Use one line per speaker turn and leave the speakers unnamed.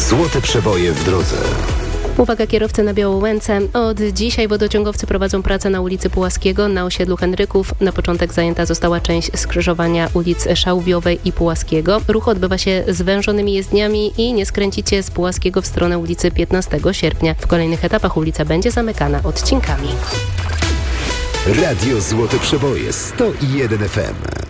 Złote przeboje w drodze.
Uwaga kierowcy na Białołęce. Od dzisiaj wodociągowcy prowadzą pracę na ulicy Pułaskiego na osiedlu Henryków. Na początek zajęta została część skrzyżowania ulic Szałwiowej i Pułaskiego. Ruch odbywa się zwężonymi jezdniami i nie skręcicie z Pułaskiego w stronę ulicy 15 sierpnia. W kolejnych etapach ulica będzie zamykana odcinkami.
Radio Złote Przeboje 101 FM.